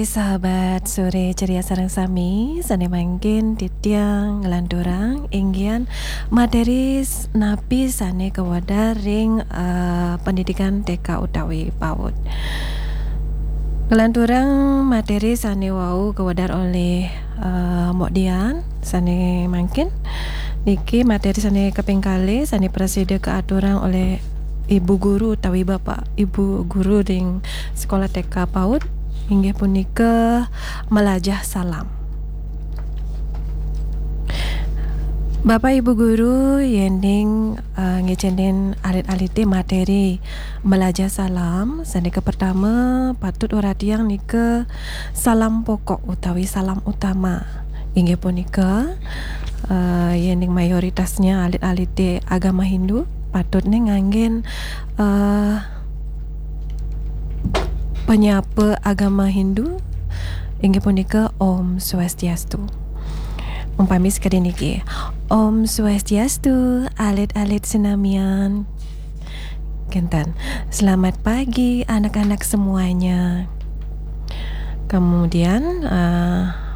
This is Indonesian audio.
Sahabat sore ceria sareng sami sane mangkin titiang ngelandorang inggian materi napi sane kewadar ring pendidikan TK utawi PAUD. Ngelandorang materi sane wau kewadar oleh Mok Dian sane mangkin niki materi sane kaping kali sane preside keaturang oleh Ibu guru utawi Bapak Ibu guru ring sekolah TK PAUD inggih punika melajah salam. Bapak Ibu guru yending ngecenden alit-alite materi melajah salam sandika pertama patut ora tiyang nika salam pokok utawi salam utama. Inggih punika yending mayoritasnya alit-alite agama Hindu patut nganggen penyapa agama Hindu inggih punika Om Swastiastu. Umpami sekali niki Om Swastiastu, alit-alit senamian. Kentan. Selamat pagi anak-anak semuanya. Kemudian